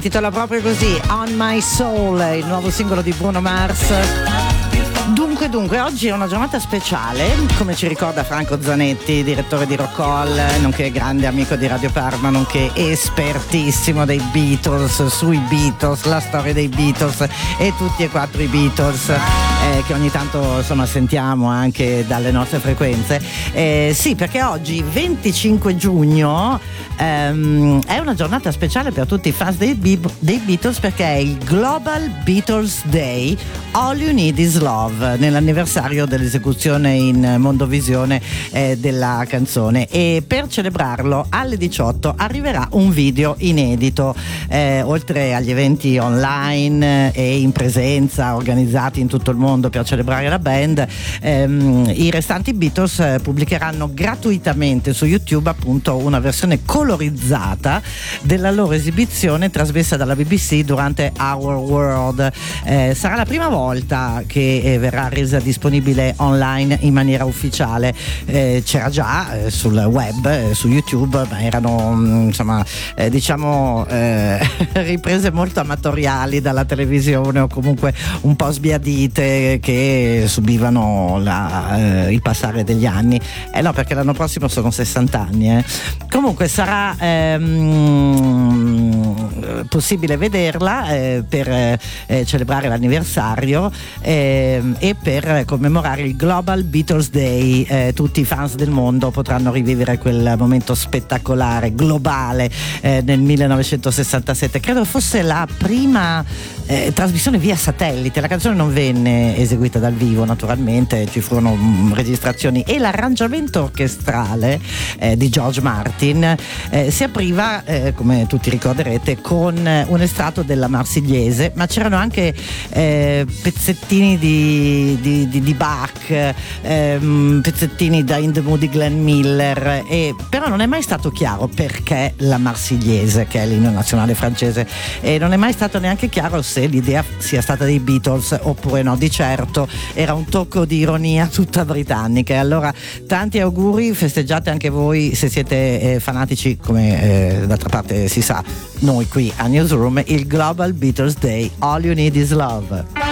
Titola proprio così, On My Soul, il nuovo singolo di Bruno Mars. Dunque, oggi è una giornata speciale, come ci ricorda Franco Zanetti, direttore di Rock Hall, nonché grande amico di Radio Parma, nonché espertissimo dei Beatles, sui Beatles, la storia dei Beatles e tutti e quattro i Beatles, che ogni tanto insomma sentiamo anche dalle nostre frequenze. Sì, perché oggi 25 giugno è una giornata speciale per tutti i fans dei Beatles, perché è il Global Beatles Day, All You Need Is Love, nell'anniversario dell'esecuzione in Mondovisione della canzone, e per celebrarlo alle 18 arriverà un video inedito, oltre agli eventi online e in presenza organizzati in tutto il mondo per celebrare la band. I restanti Beatles pubblicheranno gratuitamente su YouTube appunto una versione colorizzata della loro esibizione trasmessa dalla BBC durante Our World. Sarà la prima volta che verrà resa disponibile online in maniera ufficiale. C'era già sul web, su YouTube, ma erano insomma riprese molto amatoriali dalla televisione, o comunque un po' sbiadite, che subivano il passare degli anni. No, perché l'anno prossimo sono 60 anni. Comunque sarà possibile vederla per celebrare l'anniversario e per commemorare il Global Beatles Day. Tutti i fans del mondo potranno rivivere quel momento spettacolare, globale, nel 1967. Credo fosse la prima trasmissione via satellite. La canzone non venne eseguita dal vivo, naturalmente, ci furono registrazioni, e l'arrangiamento orchestrale di George Martin si apriva, come tutti ricorderete, con un estratto della Marsigliese, ma c'erano anche pezzettini di Bach, pezzettini da In the Mood di Glenn Miller, però non è mai stato chiaro perché la Marsigliese, che è l'inno nazionale francese, e non è mai stato neanche chiaro se l'idea sia stata dei Beatles oppure no. Di certo era un tocco di ironia tutta britannica. E allora tanti auguri, festeggiate anche voi, se siete fanatici, come d'altra parte si sa noi qui a Newsroom, il Global Beatles Day, All You Need Is Love.